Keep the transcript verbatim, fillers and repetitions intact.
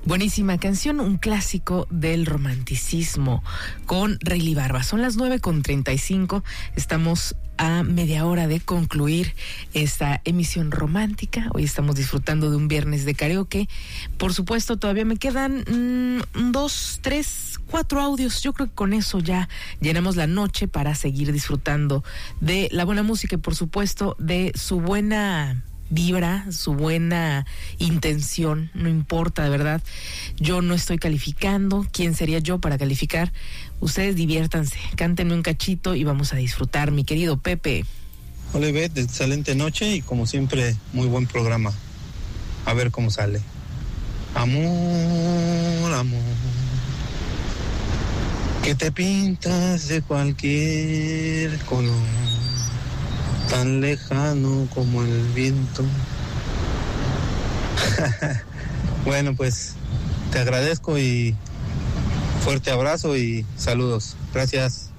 Buenísima canción, un clásico del romanticismo con Rayleigh Barba. Son las nueve con treinta y cinco, estamos a media hora de concluir esta emisión romántica. Hoy estamos disfrutando de un viernes de karaoke. Por supuesto, todavía me quedan mmm, dos, tres, cuatro audios. Yo creo que con eso ya llenamos la noche para seguir disfrutando de la buena música y, por supuesto, de su buena vibra, su buena intención. No importa, de verdad, yo no estoy calificando. ¿Quién sería yo para calificar? Ustedes diviértanse, cántenme un cachito y vamos a disfrutar, mi querido Pepe. Hola, Ivette, excelente noche y como siempre, muy buen programa. A ver cómo sale. Amor, amor, que te pintas de cualquier color, tan lejano como el viento. Bueno, pues te agradezco y fuerte abrazo y saludos. Gracias.